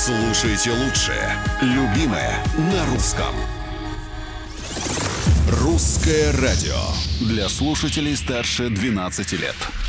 Слушайте лучшее. Любимое на русском. Русское радио. Для слушателей старше 12 лет.